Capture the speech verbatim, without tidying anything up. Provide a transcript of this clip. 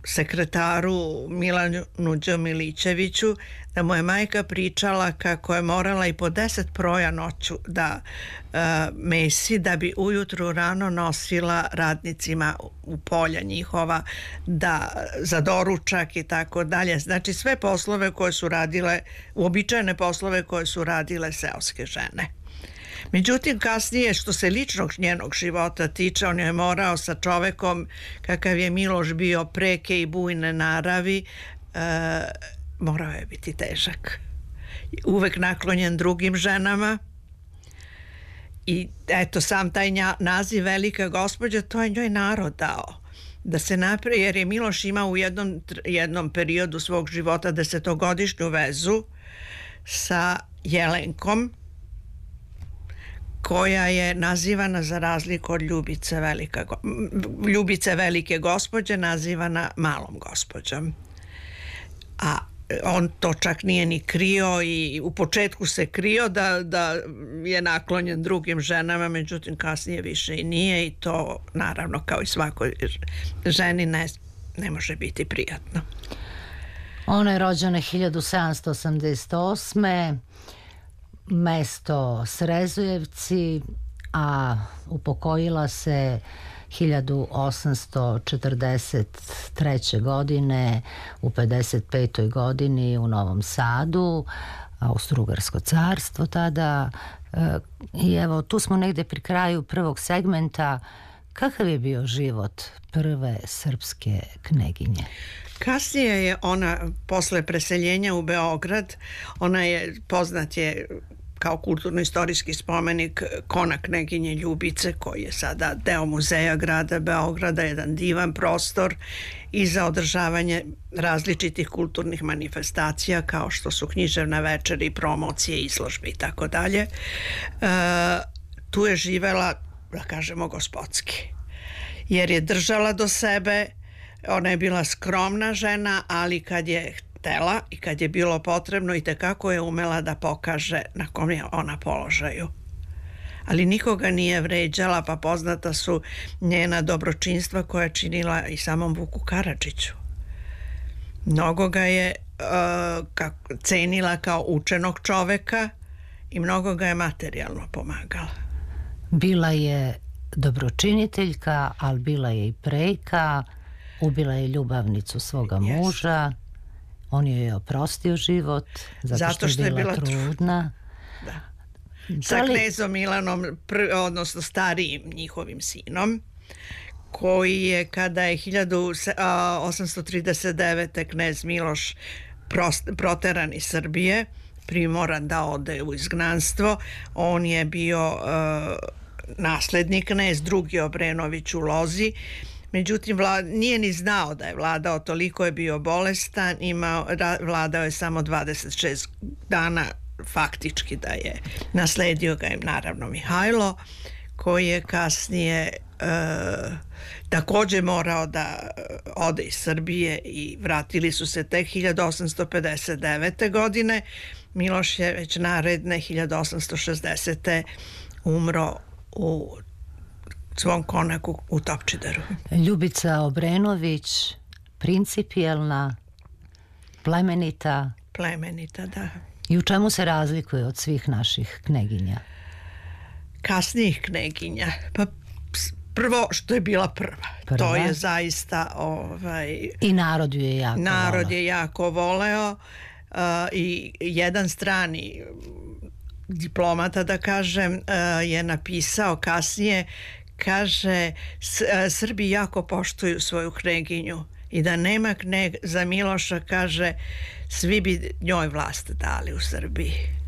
sekretaru Milanu Đomilićeviću da mu je majka pričala kako je morala i po deset proja noću da uh, mesi da bi ujutru rano nosila radnicima u polja njihova da za doručak i tako dalje. Znači sve poslove koje su radile, uobičajene poslove koje su radile seoske žene. Međutim, kasnije, što se ličnog njenog života tiče, on je morao sa čovekom kakav je Miloš bio, preke i bujne naravi, e, morao je biti težak. Uvek naklonjen drugim ženama. I eto, sam taj nja, naziv velika gospođa, to je njoj narod dao. Da se napravi, jer je Miloš imao u jednom, jednom periodu svog života desetogodišnju vezu sa Jelenkom, koja je nazivana za razliku od Ljubice, velika, Ljubice velike gospođe, nazivana malom gospođom. A on to čak nije ni krio i u početku se krio da, da je naklonjen drugim ženama, međutim kasnije više i nije i to naravno kao i svakoj ženi ne, ne može biti prijatno. Ona je rođena hiljadu sedamsto osamdeset osme mesto Srezujevci, a upokojila se hiljadu osamsto četrdeset treće godine u pedeset petoj godini u Novom Sadu, Austro-Ugarsko carstvo tada. I evo, tu smo negde pri kraju prvog segmenta. Kakav je bio život prve srpske kneginje? Kasnije je ona, posle preseljenja u Beograd, ona je, poznat je kao kulturno-istorijski spomenik kona kneginje Ljubice, koji je sada deo muzeja grada Beograda, jedan divan prostor i za održavanje različitih kulturnih manifestacija kao što su književna večeri, promocije, izložbe i tako dalje. Tu je živela, da kažemo, gospodski, jer je držala do sebe. Ona je bila skromna žena, ali kad je htela i kad je bilo potrebno i tekako je umela da pokaže na kom je ona položaju. Ali nikoga nije vređala, pa poznata su njena dobročinstva koja je činila i samom Vuku Karadžiću. Mnogo ga je uh, kak, cenila kao učenog čoveka i mnogo ga je materijalno pomagala. Bila je dobročiniteljka, ali bila je i prejka. Ubila je ljubavnicu svoga muža. On joj je oprostio život zato, zato što je bila, bila trudna. Da. Sa li... knezom Milanom, pr, odnosno starijim njihovim sinom, koji je kada je hiljadu osamsto trideset devete knez Miloš prost, proteran iz Srbije, primoran da ode u izgnanstvo. On je bio uh, naslednik knez, drugi Obrenović u lozi. Međutim, vlad, nije ni znao da je vladao, toliko je bio bolestan, imao, vladao je samo dvadeset šest dana, faktički da je nasledio ga je naravno Mihajlo, koji je kasnije e, također morao da ode iz Srbije i vratili su se tek hiljadu osamsto pedeset devete godine. Miloš je već naredne hiljadu osamsto šezdesete umro u svom konaku u Topčideru. Ljubica Obrenović, principijelna, plemenita. Plemenita, da. I u čemu se razlikuje od svih naših kneginja? Kasnijih kneginja? Pa prvo što je bila prva. prva. To je zaista... Ovaj, I narod ju je jako narod voleo. je jako voleo uh, i jedan strani diplomata, da kažem, uh, je napisao kasnije, kaže, Srbi jako poštuju svoju kneginju i da nema kneg za Miloša, kaže, svi bi njoj vlast dali u Srbiji.